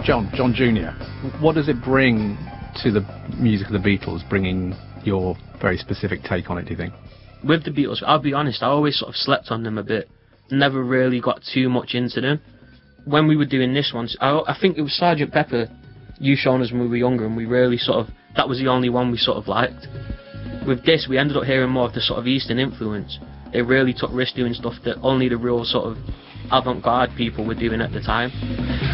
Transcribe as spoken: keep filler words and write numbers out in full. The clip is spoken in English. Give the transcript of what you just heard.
John, John Junior, what does it bring to the music of the Beatles, bringing your very specific take on it, do you think? With the Beatles, I'll be honest, I always sort of slept on them a bit. Never really got too much into them. When we were doing this one, I, I think it was Sergeant Pepper you shown us when we were younger, and we really sort of, that was the only one we sort of liked. With this, we ended up hearing more of the sort of Eastern influence. It really took risks doing stuff that only the real sort of avant-garde people were doing at the time.